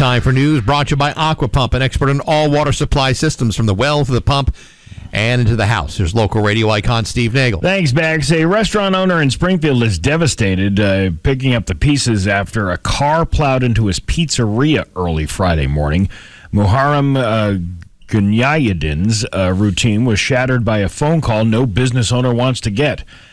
time for news brought to you by Aqua Pump, an expert in all water supply systems from the well to the pump and into the house. There's local radio icon Steve Nagel. Thanks, Bags. A restaurant owner in Springfield is devastated, picking up the pieces after a car plowed into his pizzeria early Friday morning. Muharrem Gunyayadin's routine was shattered by a phone call no business owner wants to get.